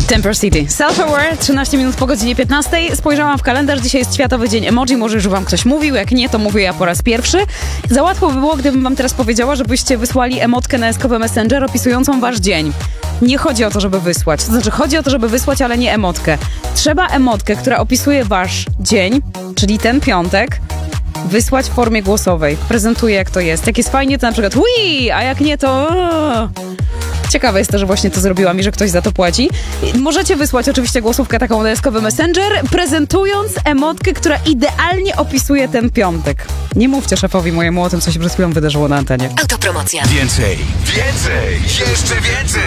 Temper City. Self-aware, 13 minut po godzinie 15. Spojrzałam w kalendarz, dzisiaj jest Światowy Dzień Emoji, może już wam ktoś mówił, jak nie, to mówię ja po raz pierwszy. Za łatwo by było, gdybym wam teraz powiedziała, żebyście wysłali emotkę na S-kowy Messenger opisującą wasz dzień. Nie chodzi o to, żeby wysłać. To znaczy, chodzi o to, żeby wysłać, ale nie emotkę. Trzeba emotkę, która opisuje wasz dzień, czyli ten piątek, wysłać w formie głosowej. Prezentuję, jak to jest. Jak jest fajnie, to na przykład ui, a jak nie, to... Ciekawe jest to, że właśnie to zrobiłam i że ktoś za to płaci. Możecie wysłać oczywiście głosówkę taką na S-kowy Messenger, prezentując emotkę, która idealnie opisuje ten piątek. Nie mówcie szefowi mojemu o tym, co się przed chwilą wydarzyło na antenie. Autopromocja. Więcej, jeszcze więcej!